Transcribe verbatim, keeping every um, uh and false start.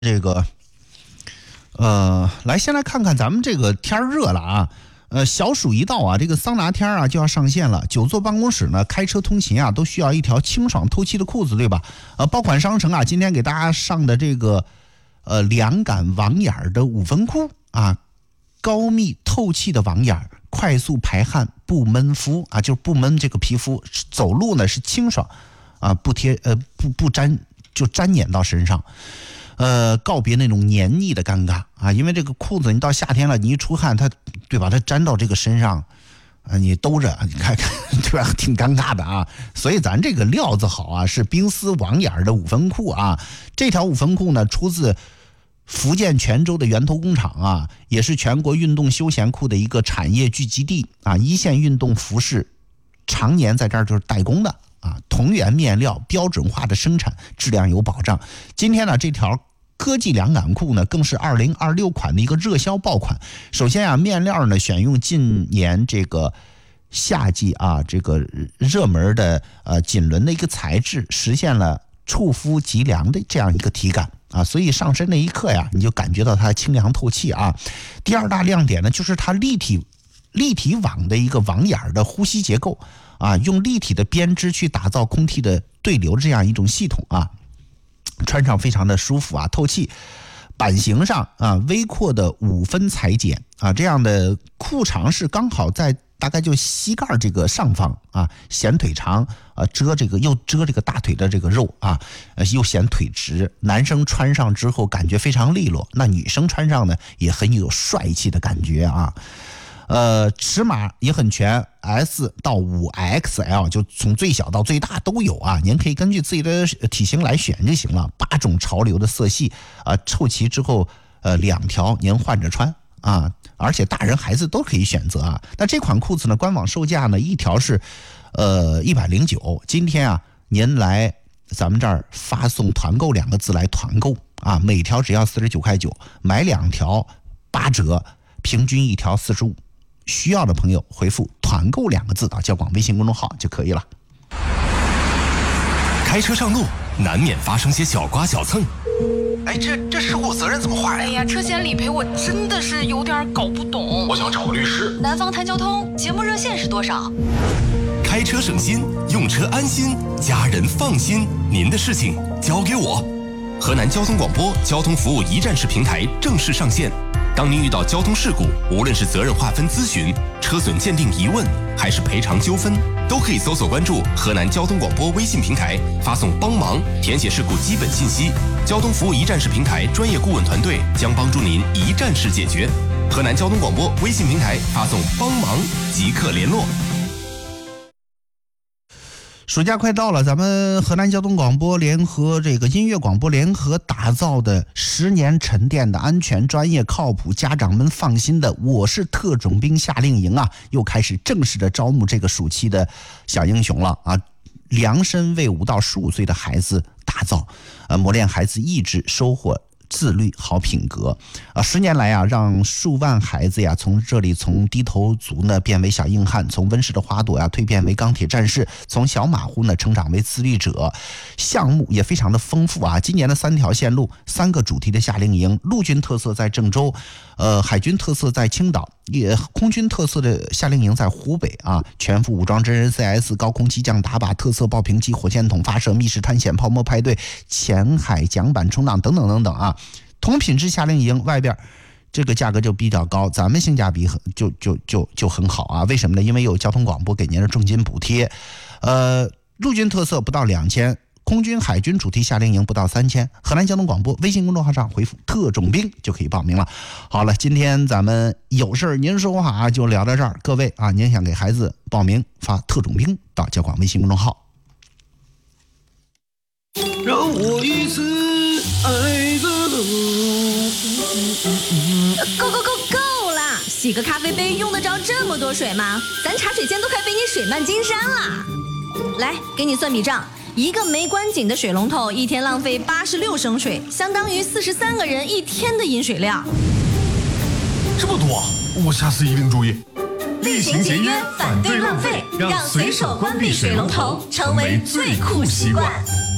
这个，呃，来先来看看咱们这个天热了啊，呃，小暑一到啊，这个桑拿天啊就要上线了。久坐办公室呢，开车通勤啊，都需要一条清爽透气的裤子，对吧？呃，爆款商城啊，今天给大家上的这个，呃，凉感网眼的五分裤啊，高密透气的网眼，快速排汗不闷肤啊，就是不闷这个皮肤，走路呢是清爽啊，不贴呃不不粘就粘黏到身上。呃，告别那种黏腻的尴尬啊，因为这个裤子你到夏天了，你一出汗，它对吧？它粘到这个身上，啊，你兜着，你看看，对吧？挺尴尬的啊。所以咱这个料子好啊，是冰丝网眼的五分裤啊。这条五分裤呢，出自福建泉州的源头工厂啊，也是全国运动休闲裤的一个产业聚集地啊。一线运动服饰常年在这儿就是代工的啊，同源面料，标准化的生产，质量有保障。今天呢，这条科技凉感裤呢，更是二零二六款的一个热销爆款。首先啊，面料呢选用近年这个夏季啊这个热门的呃锦纶的一个材质，实现了触肤即凉的这样一个体感啊，所以上身那一刻呀，你就感觉到它清凉透气啊。第二大亮点呢，就是它立体立体网的一个网眼的呼吸结构啊，用立体的编织去打造空气的对流这样一种系统啊。穿上非常的舒服啊，透气。版型上啊，微阔的五分裁剪啊，这样的裤长是刚好在大概就膝盖这个上方啊，显腿长啊，遮这个又遮这个大腿的这个肉啊，又显腿直。男生穿上之后感觉非常利落，那女生穿上呢也很有帅气的感觉啊。呃，尺码也很全 ，S 到五 X L 就从最小到最大都有啊，您可以根据自己的体型来选就行了。八种潮流的色系啊，凑齐之后，呃，两条您换着穿啊，而且大人孩子都可以选择啊。那这款裤子呢，官网售价呢，一条是呃一百零九，今天啊，您来咱们这儿发送团购两个字来团购啊，每条只要四十九块九，买两条八折，平均一条四十五。需要的朋友回复团购两个字到交广微信公众号就可以了。 开车上路难免发生些小刮小蹭， 哎，这这事故责任怎么划呀？ 哎呀，车险理赔我真的是有点搞不懂。 我想找个律师。 南方谈交通节目热线是多少？ 开车省心，用车安心，家人放心，您的事情交给我。河南交通广播交通服务一站式平台正式上线。当您遇到交通事故，无论是责任划分咨询、车损鉴定疑问，还是赔偿纠纷，都可以搜索关注河南交通广播微信平台，发送帮忙，填写事故基本信息。交通服务一站式平台专业顾问团队将帮助您一站式解决。河南交通广播微信平台发送帮忙即刻联络。 暑假快到了，咱们河南交通广播联合这个音乐广播联合打造的十年沉淀的安全、专业、靠谱、家长们放心的我是特种兵夏令营啊，又开始正式的招募这个暑期的小英雄了啊！量身为五到十五岁的孩子打造，呃，磨练孩子意志，收获自律好品格啊！十年来啊，让数万孩子呀从这里从低头族呢变为小硬汉，从温室的花朵呀蜕变为钢铁战士，从小马虎呢成长为自律者。项目也非常的丰富啊！今年的三条线路，三个主题的夏令营，陆军特色在郑州，呃，海军特色在青岛，也空军特色的夏令营在湖北啊！全副武装真人 C S、高空机降打靶、特色爆屏机、火箭筒发射、密室探险、泡沫派对、浅海桨板冲浪等等等等啊！同品质夏令营外边这个价格就比较高，咱们性价比很就就就就很好啊！为什么呢？因为有交通广播给您的重金补贴，呃，陆军特色不到两千，空军海军主题夏令营不到三千。河南交通广播微信公众号上回复特种兵就可以报名了。好了，今天咱们有事您说话就聊到这儿，各位啊，您想给孩子报名发特种兵到交广微信公众号。 让我一次爱的够够够够啦！洗个咖啡杯用得着这么多水吗？咱茶水间都快被你水漫金山啦！来，给你算笔账，一个没关紧的水龙头一天浪费八十六升水，相当于四十三个人一天的饮水量。 这么多，我下次一定注意。 厉行节约，反对浪费，让随手关闭水龙头成为最酷习惯。